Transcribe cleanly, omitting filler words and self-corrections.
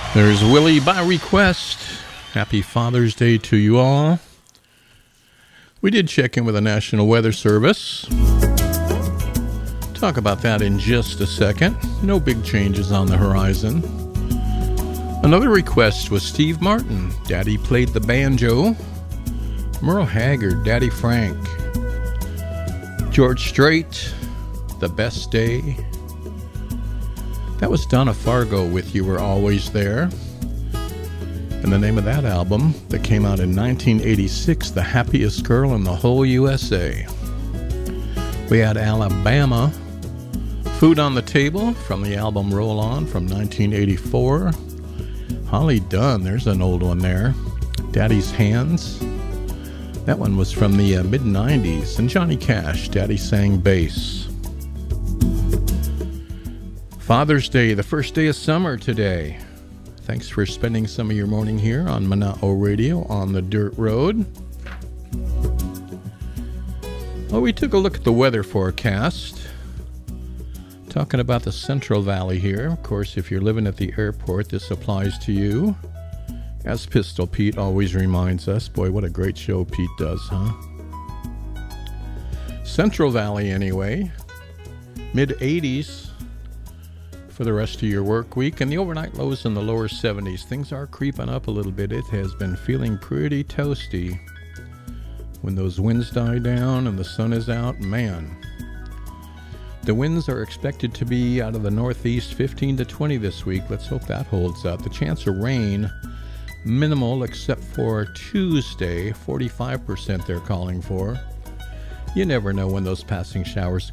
There's Willie by request. Happy Father's Day to you all. We did check in with the National Weather Service. Talk about that in just a second. No big changes on the horizon. Another request was Steve Martin. Daddy played the banjo. Merle Haggard, Daddy Frank. George Strait, The Best Day. That was Donna Fargo with You Were Always There. And the name of that album that came out in 1986, The Happiest Girl in the Whole USA. We had Alabama, Food on the Table from the album Roll On from 1984. Holly Dunn, there's an old one there. Daddy's Hands. That one was from the mid-90s. And Johnny Cash, Daddy Sang Bass. Father's Day, the first day of summer today. Thanks for spending some of your morning here on Mana'o Radio on the Dirt Road. Well, we took a look at the weather forecast. Talking about the Central Valley here. Of course, if you're living at the airport, this applies to you. As Pistol Pete always reminds us. Boy, what a great show Pete does, huh? Central Valley, anyway. Mid-80s. For the rest of your work week, and the overnight lows in the lower 70s. Things are creeping up a little bit. It has been feeling pretty toasty. When those winds die down and the sun is out, man. The winds are expected to be out of the northeast 15 to 20 this week. Let's hope that holds out. The chance of rain, minimal except for Tuesday, 45% they're calling for. You never know when those passing showers